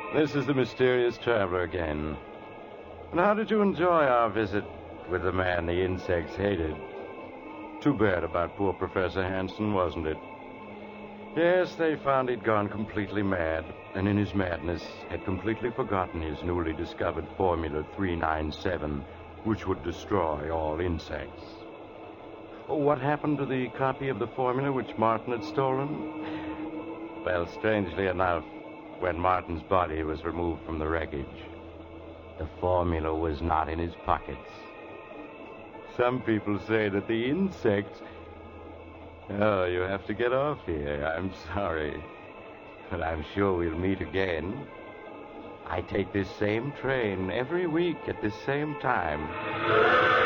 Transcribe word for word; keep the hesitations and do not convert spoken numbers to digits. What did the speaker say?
This is the mysterious traveler again. And how did you enjoy our visit with the man the insects hated? Too bad about poor Professor Hansen, wasn't it? Yes, they found he'd gone completely mad, and in his madness had completely forgotten his newly discovered Formula three nine seven, which would destroy all insects. What happened to the copy of the formula which Martin had stolen? Well, strangely enough, when Martin's body was removed from the wreckage, the formula was not in his pockets. Some people say that the insects... Oh, you have to get off here. I'm sorry. But I'm sure we'll meet again. I take this same train every week at this same time.